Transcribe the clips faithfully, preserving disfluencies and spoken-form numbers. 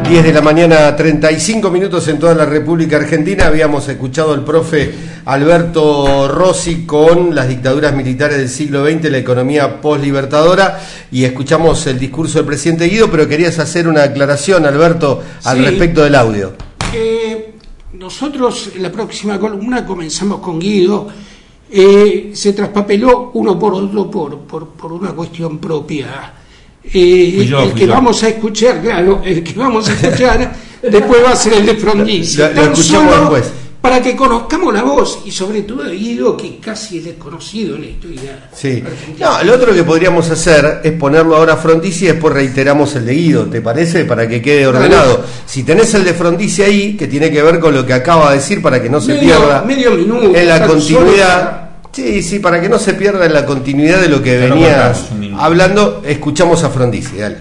diez de la mañana, treinta y cinco minutos en toda la República Argentina. Habíamos escuchado al profe Alberto Rossi con las dictaduras militares del siglo veinte, la economía postlibertadora, y escuchamos el discurso del presidente Guido, pero querías hacer una aclaración, Alberto, al sí, respecto del audio. Eh, nosotros en la próxima columna comenzamos con Guido. Eh, se traspapeló uno por otro por, por, por una cuestión propia. Eh, yo, el que yo. vamos a escuchar, claro, el que vamos a escuchar después va a ser el de Frondizi. Lo, lo escuchamos después. Para que conozcamos la voz y sobre todo de Guido, que casi es desconocido en la historia. Sí. No, lo otro que podríamos hacer es ponerlo ahora a Frondizi y después reiteramos el de Guido, ¿te parece? Para que quede ordenado. Vale. Si tenés el de Frondizi ahí, que tiene que ver con lo que acaba de decir, para que no se medio, pierda medio minuto, en la continuidad. Solo... Sí, sí, para que no se pierda en la continuidad de lo que ya venías hablando, escuchamos a Frondizi, dale.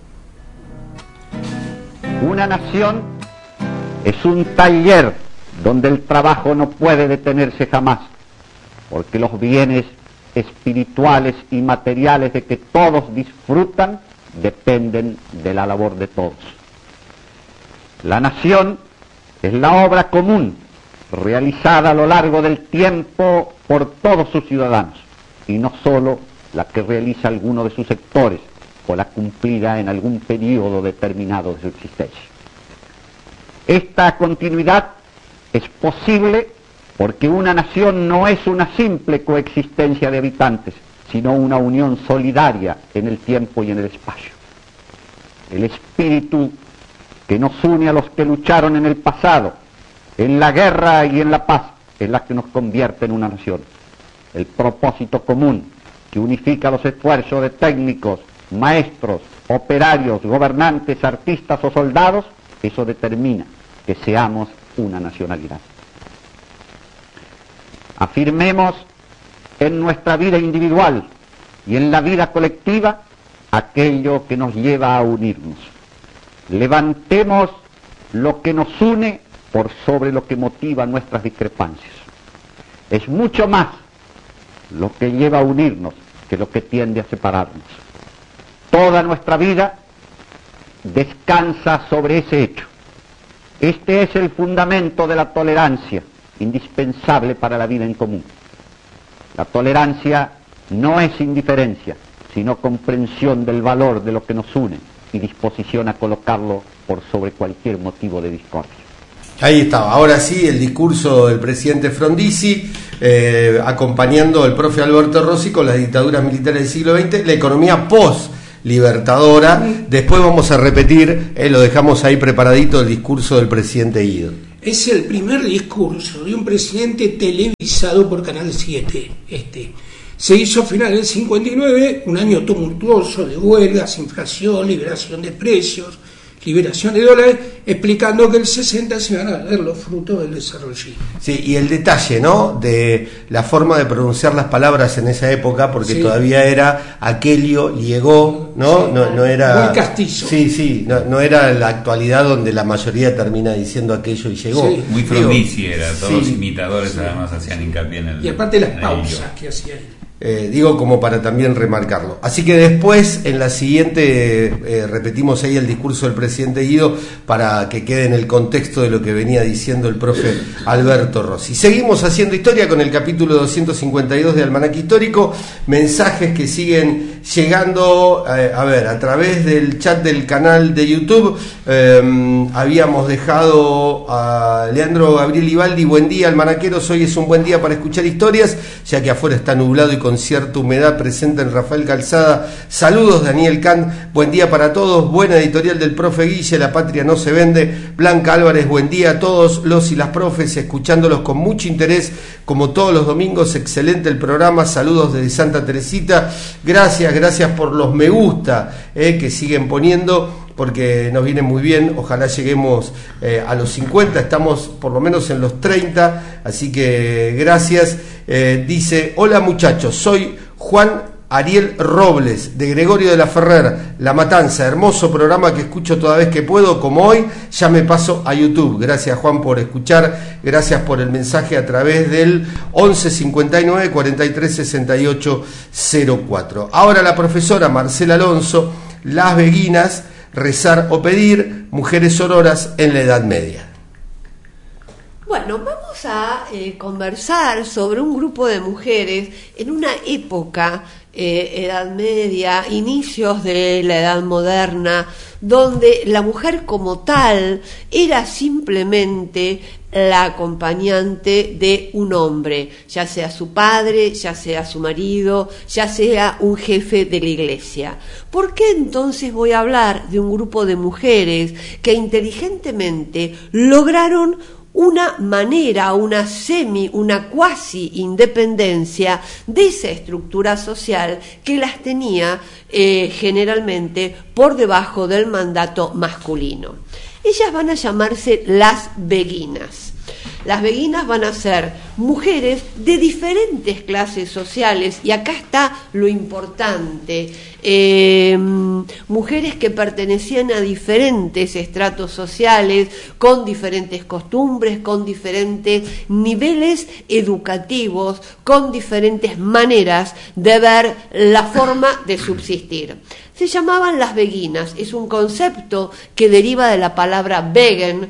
Una nación es un taller donde el trabajo no puede detenerse jamás, porque los bienes espirituales y materiales de que todos disfrutan dependen de la labor de todos. La nación es la obra común realizada a lo largo del tiempo por todos sus ciudadanos, y no solo la que realiza alguno de sus sectores o la cumplida en algún periodo determinado de su existencia. Esta continuidad es posible porque una nación no es una simple coexistencia de habitantes, sino una unión solidaria en el tiempo y en el espacio. El espíritu que nos une a los que lucharon en el pasado, en la guerra y en la paz, es la que nos convierte en una nación. El propósito común que unifica los esfuerzos de técnicos, maestros, operarios, gobernantes, artistas o soldados, eso determina que seamos una nacionalidad. Afirmemos en nuestra vida individual y en la vida colectiva aquello que nos lleva a unirnos. Levantemos lo que nos une por sobre lo que motiva nuestras discrepancias. Es mucho más lo que lleva a unirnos que lo que tiende a separarnos. Toda nuestra vida descansa sobre ese hecho. Este es el fundamento de la tolerancia, indispensable para la vida en común. La tolerancia no es indiferencia, sino comprensión del valor de lo que nos une y disposición a colocarlo por sobre cualquier motivo de discordia. Ahí estaba, ahora sí, el discurso del presidente Frondizi, eh, acompañando al profe Alberto Rossi con las dictaduras militares del siglo veinte, la economía post-libertadora. Después vamos a repetir, eh, lo dejamos ahí preparadito, el discurso del presidente Guido. Es el primer discurso de un presidente televisado por Canal siete. Este. Se hizo a finales del cincuenta y nueve, un año tumultuoso de huelgas, inflación, liberación de precios, liberación de dólares, explicando que el sesenta se van a ver los frutos del desarrollo. Sí, y el detalle, ¿no?, de la forma de pronunciar las palabras en esa época, porque sí, todavía era aquello, llegó, ¿no? Sí, no, no era... muy castizo. Sí, sí, no, no era la actualidad donde la mayoría termina diciendo aquello y llegó. Sí. Muy Frondizi era, todos sí, los imitadores sí, además hacían hincapié en el... Y aparte las en pausas que hacían. Eh, digo como para también remarcarlo. Así que después, en la siguiente, eh, repetimos ahí el discurso del presidente Guido para que quede en el contexto de lo que venía diciendo el profe Alberto Rossi. Seguimos haciendo historia con el capítulo doscientos cincuenta y dos de Almanaque Histórico, mensajes que siguen llegando, eh, a ver, a través del chat del canal de YouTube. Eh, habíamos dejado a Leandro Gabriel Ibaldi: buen día, almanaqueros, hoy es un buen día para escuchar historias, ya que afuera está nublado y con cierta humedad. Presenta en Rafael Calzada. Saludos, Daniel Can, buen día para todos. Buena editorial del profe Guille, La Patria no se vende. Blanca Álvarez, buen día a todos los y las profes, escuchándolos con mucho interés como todos los domingos. Excelente el programa, saludos desde Santa Teresita. Gracias, gracias por los me gusta eh, que siguen poniendo, porque nos viene muy bien. Ojalá lleguemos eh, a los cincuenta, estamos por lo menos en los treinta, así que gracias. Eh, dice: hola muchachos, soy Juan Ariel Robles, de Gregorio de la Ferrer, La Matanza. Hermoso programa que escucho toda vez que puedo, como hoy. Ya me paso a YouTube. Gracias, Juan, por escuchar. Gracias por el mensaje a través del once cincuenta y nueve cuarenta y tres sesenta y ocho cero cuatro. Ahora la profesora Marcela Alonso, Las Beguinas, rezar o pedir, mujeres sororas en la Edad Media. Bueno, vamos a eh, conversar sobre un grupo de mujeres en una época, eh, Edad Media, inicios de la Edad Moderna, donde la mujer como tal era simplemente la acompañante de un hombre, ya sea su padre, ya sea su marido, ya sea un jefe de la iglesia. ¿Por qué entonces voy a hablar de un grupo de mujeres que inteligentemente lograron una manera, una semi, una cuasi independencia de esa estructura social que las tenía eh, generalmente por debajo del mandato masculino? Ellas van a llamarse las beguinas. Las beguinas van a ser mujeres de diferentes clases sociales, y acá está lo importante, eh, mujeres que pertenecían a diferentes estratos sociales, con diferentes costumbres, con diferentes niveles educativos, con diferentes maneras de ver la forma de subsistir. Se llamaban las beguinas, es un concepto que deriva de la palabra begen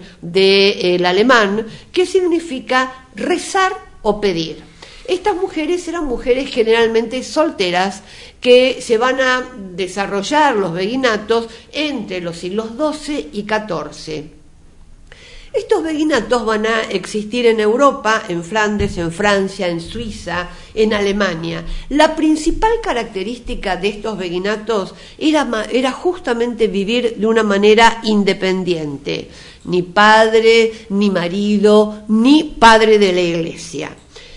del alemán, que significa rezar o pedir. Estas mujeres eran mujeres generalmente solteras que se van a desarrollar los beguinatos entre los siglos doce y catorce. Estos beguinatos van a existir en Europa, en Flandes, en Francia, en Suiza, en Alemania. La principal característica de estos beguinatos era, era justamente vivir de una manera independiente. Ni padre, ni marido, ni padre de la iglesia.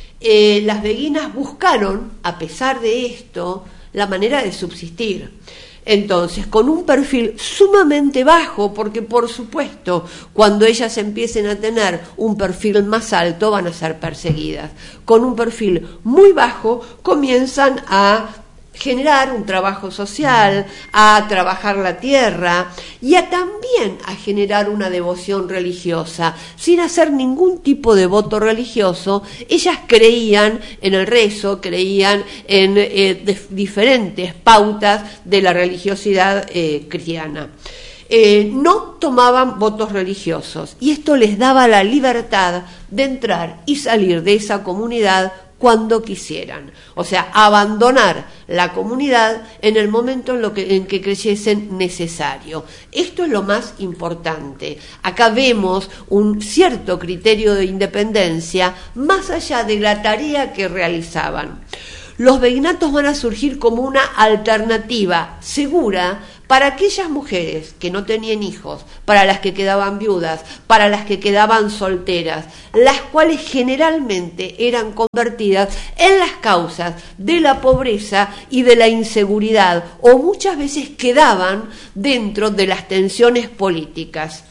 Eh, las beguinas buscaron, a pesar de esto, la manera de subsistir. Entonces, con un perfil sumamente bajo, porque por supuesto, cuando ellas empiecen a tener un perfil más alto, van a ser perseguidas. Con un perfil muy bajo, comienzan a generar un trabajo social, a trabajar la tierra y a también a generar una devoción religiosa. Sin hacer ningún tipo de voto religioso, ellas creían en el rezo, creían en eh, de, diferentes pautas de la religiosidad eh, cristiana. Eh, no tomaban votos religiosos, y esto les daba la libertad de entrar y salir de esa comunidad cuando quisieran, o sea, abandonar la comunidad en el momento en, lo que, en que creyesen necesario. Esto es lo más importante. Acá vemos un cierto criterio de independencia más allá de la tarea que realizaban. Los beguinatos van a surgir como una alternativa segura para aquellas mujeres que no tenían hijos, para las que quedaban viudas, para las que quedaban solteras, las cuales generalmente eran convertidas en las causas de la pobreza y de la inseguridad, o muchas veces quedaban dentro de las tensiones políticas.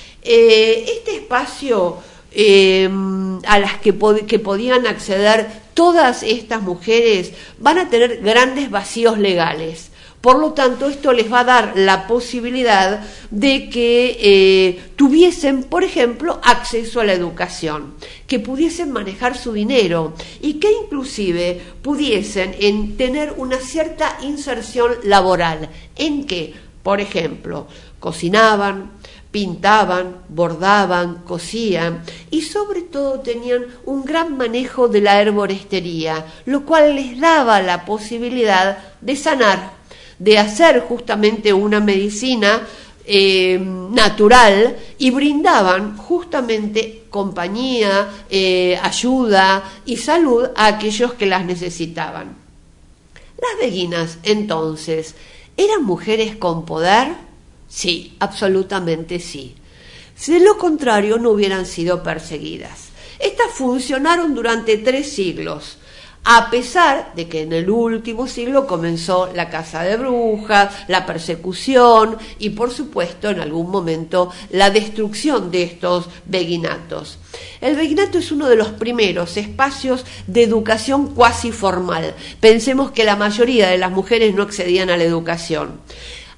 Eh, este espacio eh, a las que, pod- que podían acceder todas estas mujeres van a tener grandes vacíos legales. Por lo tanto, esto les va a dar la posibilidad de que eh, tuviesen, por ejemplo, acceso a la educación, que pudiesen manejar su dinero y que inclusive pudiesen en tener una cierta inserción laboral. ¿En qué? Por ejemplo, cocinaban, pintaban, bordaban, cosían y sobre todo tenían un gran manejo de la herboristería, lo cual les daba la posibilidad de sanar, de hacer justamente una medicina eh, natural, y brindaban justamente compañía, eh, ayuda y salud a aquellos que las necesitaban. Las beguinas, entonces, ¿eran mujeres con poder? Sí, absolutamente sí. Si de lo contrario no hubieran sido perseguidas. Estas funcionaron durante tres siglos, a pesar de que en el último siglo comenzó la caza de brujas, la persecución y, por supuesto, en algún momento la destrucción de estos beguinatos. El beguinato es uno de los primeros espacios de educación cuasi formal. Pensemos que la mayoría de las mujeres no accedían a la educación.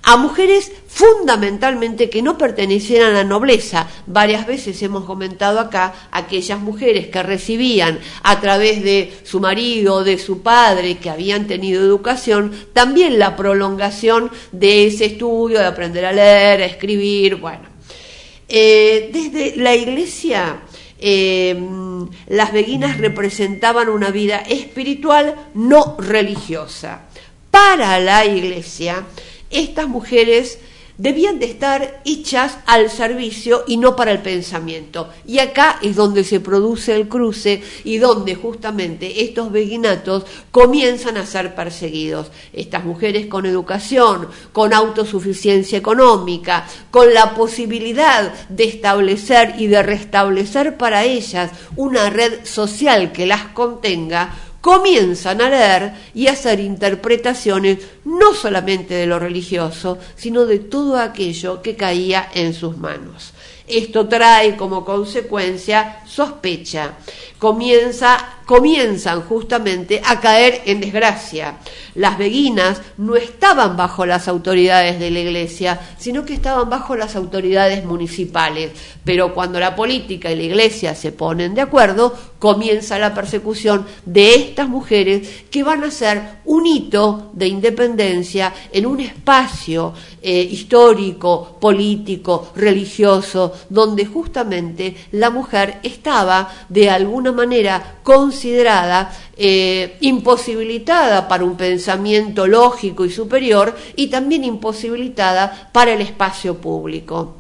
a mujeres fundamentalmente que no pertenecieran a la nobleza. Varias veces hemos comentado acá aquellas mujeres que recibían a través de su marido o de su padre, que habían tenido educación, también la prolongación de ese estudio, de aprender a leer, a escribir. Bueno, eh, desde la Iglesia eh, las beguinas representaban una vida espiritual no religiosa. Para la Iglesia, estas mujeres debían de estar hechas al servicio y no para el pensamiento. Y acá es donde se produce el cruce y donde justamente estos beguinatos comienzan a ser perseguidos. Estas mujeres con educación, con autosuficiencia económica, con la posibilidad de establecer y de restablecer para ellas una red social que las contenga, comienzan a leer y a hacer interpretaciones no solamente de lo religioso, sino de todo aquello que caía en sus manos. Esto trae como consecuencia sospecha. Comienza, comienzan justamente a caer en desgracia. Las beguinas no estaban bajo las autoridades de la Iglesia, sino que estaban bajo las autoridades municipales. Pero cuando la política y la Iglesia se ponen de acuerdo, comienza la persecución de estas mujeres que van a ser un hito de independencia en un espacio eh, histórico, político, religioso, donde justamente la mujer estaba de alguna manera considerada eh, imposibilitada para un pensamiento lógico y superior, y también imposibilitada para el espacio público.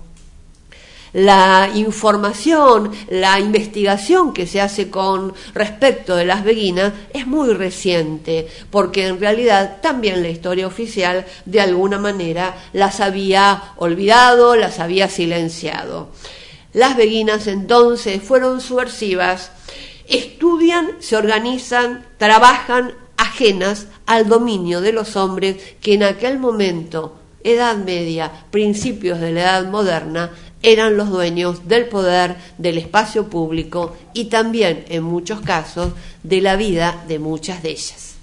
La información, la investigación que se hace con respecto de las beguinas es muy reciente, porque en realidad también la historia oficial de alguna manera las había olvidado, las había silenciado. Las beguinas entonces fueron subversivas, estudian, se organizan, trabajan ajenas al dominio de los hombres que en aquel momento, Edad Media, principios de la Edad Moderna, eran los dueños del poder, del espacio público y también, en muchos casos, de la vida de muchas de ellas.